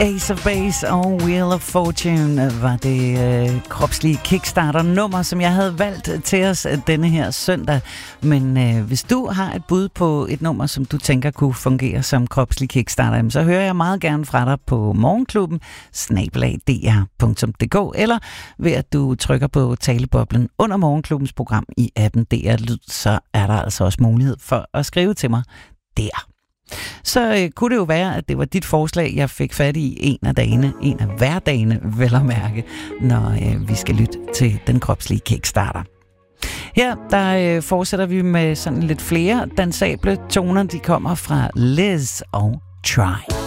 Ace of Base og Wheel of Fortune var det kropslige Kickstarter-nummer, som jeg havde valgt til os denne her søndag. Men hvis du har et bud på et nummer, som du tænker kunne fungere som kropslig Kickstarter, så hører jeg meget gerne fra dig på morgenklubben @dr.dk eller ved at du trykker på taleboblen under morgenklubbens program i appen DR Lyd, så er der altså også mulighed for at skrive til mig der. Så kunne det jo være, at det var dit forslag, jeg fik fat i en af hverdagene, vel at mærke, når vi skal lytte til den kropslige Kickstarter. Her, der fortsætter vi med sådan lidt flere dansable toner. De kommer fra Liz og Try.